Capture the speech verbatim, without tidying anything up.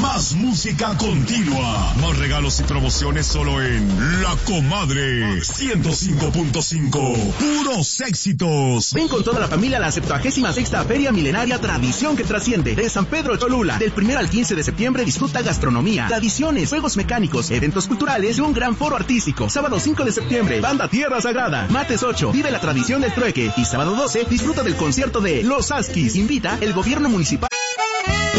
Más música continua. Más regalos y promociones solo en La Comadre ciento cinco punto cinco. Puros éxitos. Ven con toda la familia a la septuagésima sexta Feria Milenaria Tradición que Trasciende de San Pedro Cholula. Del primero al quince de septiembre disfruta gastronomía, tradiciones, juegos mecánicos, eventos culturales y un gran foro artístico. Sábado cinco de septiembre, Banda Tierra Sagrada. Martes ocho, vive la tradición del trueque. Y sábado doce, disfruta del concierto de Los Askis. Invita el gobierno municipal.